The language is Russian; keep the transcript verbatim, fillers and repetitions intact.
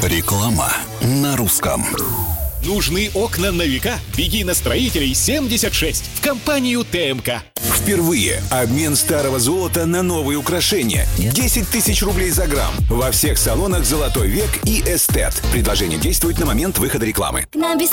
Реклама на русском. Нужны окна на века? Беги на Строителей семьдесят шесть в компанию ТМК. Впервые обмен старого золота на новые украшения. десять тысяч рублей за грамм. Во всех салонах «Золотой век» и «Эстет». Предложение действует на момент выхода рекламы.